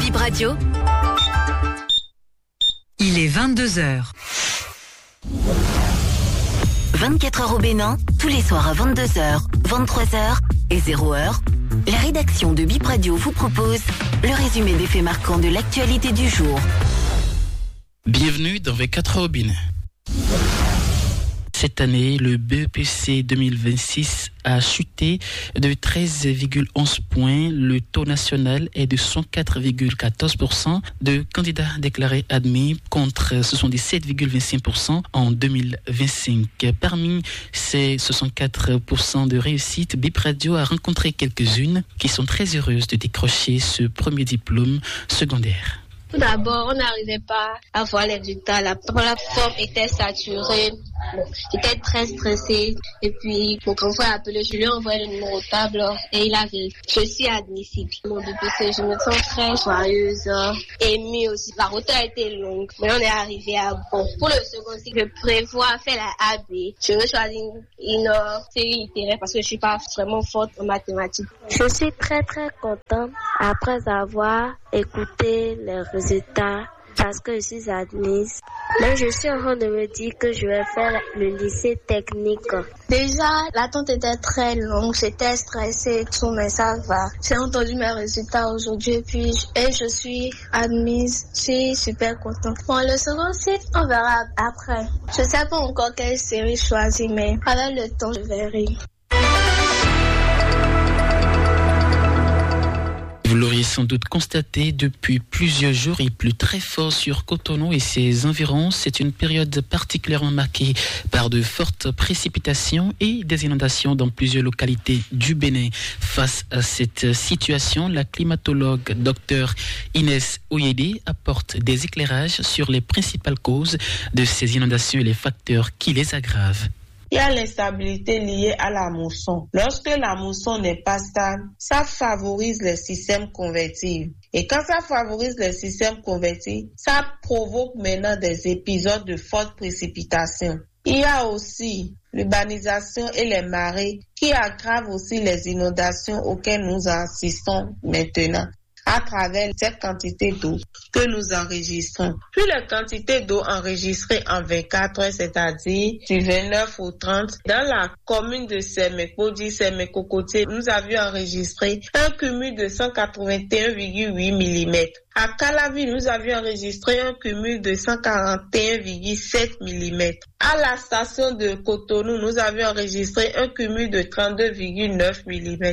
Bip Radio. Il est 22h. 24 heures au Bénin, tous les soirs à 22h, 23h et 0h. La rédaction de Bip Radio vous propose le résumé des faits marquants de l'actualité du jour. Bienvenue dans 24 heures au Bénin. Cette année, le BEPC 2026 a chuté de 13,11 points. Le taux national est de 104,14% de candidats déclarés admis contre 77,25% en 2025. Parmi ces 64% de réussite, Bip Radio a rencontré quelques-unes qui sont très heureuses de décrocher ce premier diplôme secondaire. Tout d'abord, on n'arrivait pas à voir les résultats. La plateforme était saturée. J'étais très stressée. Et puis, mon grand frère a appelé, je lui ai envoyé le numéro de table et il a vérifié. Je suis admissible. Mon BPC, je me sens très joyeuse, émue aussi. La route a été longue, mais on est arrivé à bon. Pour le second cycle, je prévois faire la AB. Je veux choisir une série littéraire parce que je suis pas vraiment forte en mathématiques. Je suis très contente après avoir écouté les résultats parce que je suis admise. Mais je suis en train de me dire que je vais faire le lycée technique. Déjà, l'attente était très longue, j'étais stressée et tout, mais ça va. J'ai entendu mes résultats aujourd'hui et je suis admise. Je suis super contente. Bon, le second cycle, on verra après. Je sais pas encore quelle série choisir, mais avec le temps, je verrai. Vous l'auriez sans doute constaté, depuis plusieurs jours, il pleut très fort sur Cotonou et ses environs. C'est une période particulièrement marquée par de fortes précipitations et des inondations dans plusieurs localités du Bénin. Face à cette situation, la climatologue Dr Inès Oyede apporte des éclairages sur les principales causes de ces inondations et les facteurs qui les aggravent. Il y a l'instabilité liée à la mousson. Lorsque la mousson n'est pas stable, ça favorise le système convectif. Et quand ça favorise le système convectif, ça provoque maintenant des épisodes de fortes précipitations. Il y a aussi l'urbanisation et les marées qui aggravent aussi les inondations auxquelles nous assistons maintenant à travers cette quantité d'eau que nous enregistrons. Puis la quantité d'eau enregistrée en 24 heures, c'est-à-dire du 29 au 30, dans la commune de Séméco, dit Séméco-Côtier, nous avions enregistré un cumul de 181,8 mm. À Calavi, nous avions enregistré un cumul de 141,7 mm. À la station de Cotonou, nous avions enregistré un cumul de 32,9 mm.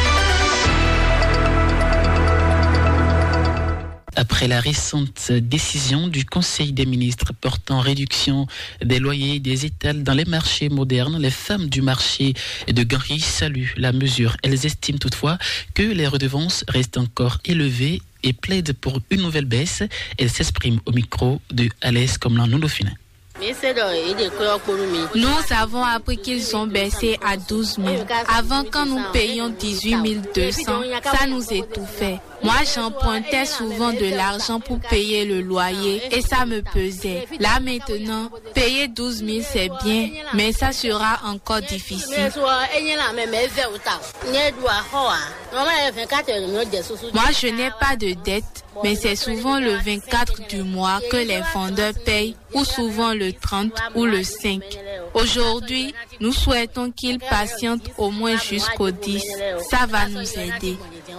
Après la récente décision du Conseil des ministres portant réduction des loyers des étals dans les marchés modernes, les femmes du marché de Ganry saluent la mesure. Elles estiment toutefois que les redevances restent encore élevées et plaident pour une nouvelle baisse. Elles s'expriment au micro de Alès Komlan Noulofina. Nous avons appris qu'ils ont baissé à 12 000. Avant, quand nous payions 18 200, ça nous étouffait. Moi, j'empruntais souvent de l'argent pour payer le loyer et ça me pesait. Là, maintenant, payer 12 000, c'est bien, mais ça sera encore difficile. Moi, je n'ai pas de dette, mais c'est souvent le 24 du mois que les vendeurs payent, ou souvent le 30 ou le 5. Aujourd'hui, nous souhaitons qu'ils patientent au moins jusqu'au 10. Ça va nous aider.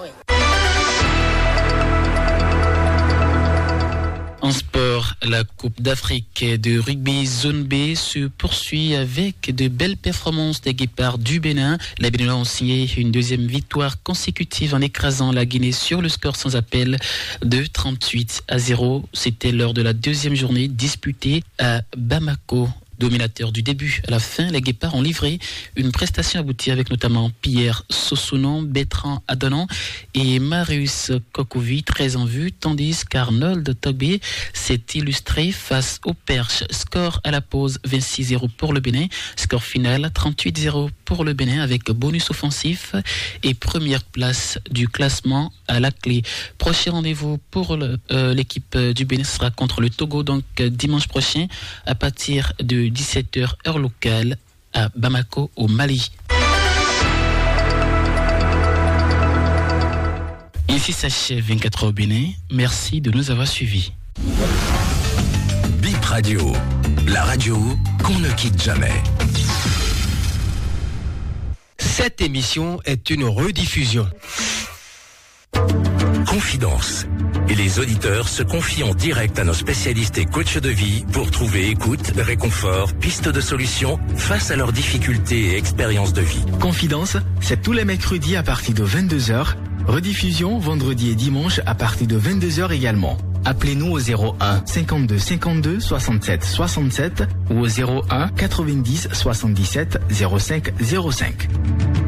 En sport, la Coupe d'Afrique de rugby zone B se poursuit avec de belles performances des Guépards du Bénin. Les Béninois ont signé une deuxième victoire consécutive en écrasant la Guinée sur le score sans appel de 38-0. C'était lors de la deuxième journée disputée à Bamako. Dominateur du début à la fin, les Guépards ont livré une prestation aboutie avec notamment Pierre Sossounon, Bertrand Adonan et Marius Kokovi, très en vue, tandis qu'Arnold Togbe s'est illustré face aux Perches. Score à la pause 26-0 pour le Bénin, score final 38-0 pour le Bénin avec bonus offensif et première place du classement à la clé. Prochain rendez-vous pour l'équipe du Bénin sera contre le Togo, donc dimanche prochain à partir de 17h heure locale à Bamako au Mali. Ici s'achève 24 heures au Bénin. Merci de nous avoir suivis. Bip Radio, la radio qu'on ne quitte jamais. Cette émission est une rediffusion. Confidence. Et les auditeurs se confient en direct à nos spécialistes et coachs de vie pour trouver écoute, réconfort, pistes de solutions face à leurs difficultés et expériences de vie. Confidence, c'est tous les mercredis à partir de 22h. Rediffusion vendredi et dimanche à partir de 22h également. Appelez-nous au 01 52 52 67 67 ou au 01 90 77 05 05.